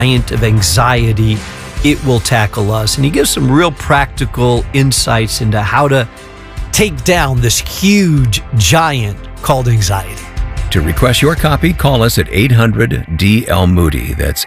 giant of anxiety, it will tackle us. And he gives some real practical insights into how to take down this huge giant called anxiety. To request your copy, call us at 800-DL-MOODY. That's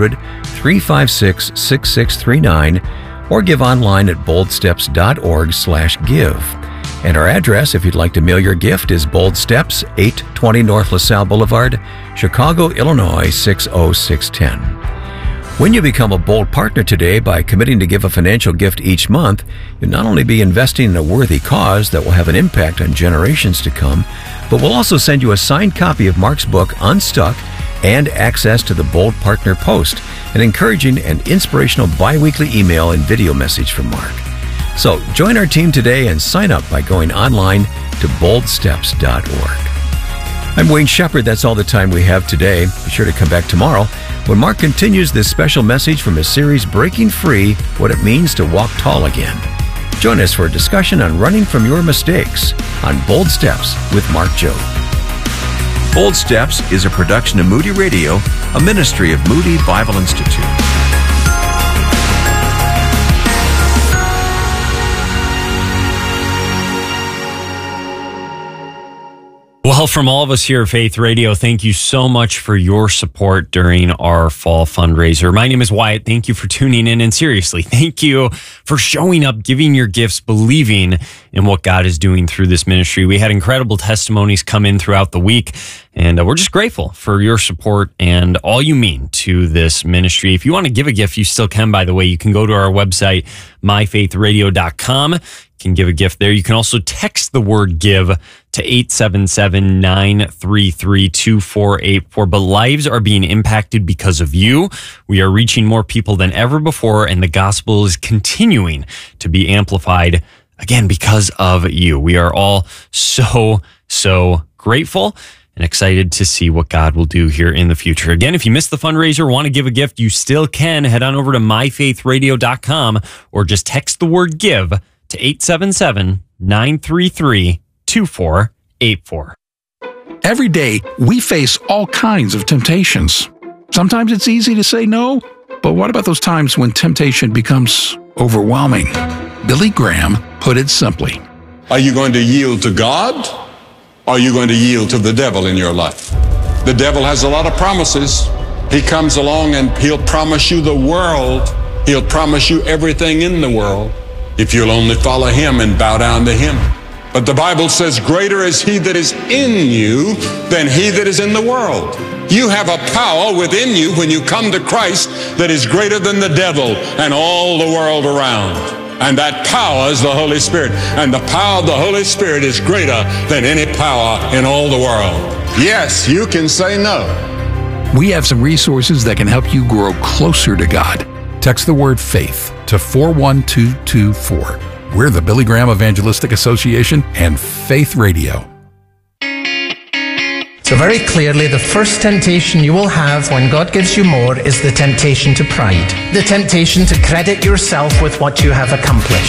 800-356-6639, or give online at boldsteps.org/give. And our address, if you'd like to mail your gift, is Bold Steps, 820 North LaSalle Boulevard, Chicago, Illinois, 60610. When you become a Bold partner today by committing to give a financial gift each month, you'll not only be investing in a worthy cause that will have an impact on generations to come, but we'll also send you a signed copy of Mark's book, Unstuck, and access to the Bold Partner Post, an encouraging and inspirational bi-weekly email and video message from Mark. So join our team today and sign up by going online to boldsteps.org. I'm Wayne Shepherd. That's all the time we have today. Be sure to come back tomorrow when Mark continues this special message from his series, Breaking Free, What It Means to Walk Tall Again. Join us for a discussion on running from your mistakes on Bold Steps with Mark Jobe. Bold Steps is a production of Moody Radio, a ministry of Moody Bible Institute. Well, from all of us here at Faith Radio, thank you so much for your support during our fall fundraiser. My name is Wyatt. Thank you for tuning in. And seriously, thank you for showing up, giving your gifts, believing in what God is doing through this ministry. We had incredible testimonies come in throughout the week, and we're just grateful for your support and all you mean to this ministry. If you want to give a gift, you still can, by the way. You can go to our website, myfaithradio.com. You can give a gift there. You can also text the word give to 877-933-2484. But lives are being impacted because of you. We are reaching more people than ever before, and the gospel is continuing to be amplified, again, because of you. We are all so grateful and excited to see what God will do here in the future. Again, if you missed the fundraiser, want to give a gift, you still can. Head on over to myfaithradio.com or just text the word give to 877-933-2484. Every day, we face all kinds of temptations. Sometimes it's easy to say no, but what about those times when temptation becomes overwhelming? Billy Graham put it simply. Are you going to yield to God? Or are you going to yield to the devil in your life? The devil has a lot of promises. He comes along and he'll promise you the world. He'll promise you everything in the world if you'll only follow him and bow down to him. But the Bible says, greater is he that is in you than he that is in the world. You have a power within you when you come to Christ that is greater than the devil and all the world around. And that power is the Holy Spirit. And the power of the Holy Spirit is greater than any power in all the world. Yes, you can say no. We have some resources that can help you grow closer to God. Text the word faith to 41224. We're the Billy Graham Evangelistic Association and Faith Radio. So very clearly, the first temptation you will have when God gives you more is the temptation to pride. The temptation to credit yourself with what you have accomplished.